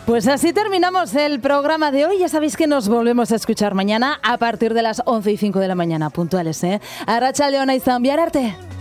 Pues así terminamos el programa de hoy. Ya sabéis que nos volvemos a escuchar mañana a partir de las 11:05 de la mañana, puntuales, ¿eh? Arratsalde ona izan, bihar arte.